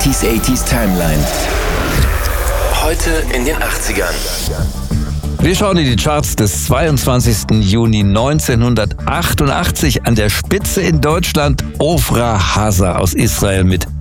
80s Timeline. Heute in den 80ern. Wir schauen in die Charts des 22. Juni 1988. An der Spitze in Deutschland Ofra Haza aus Israel mit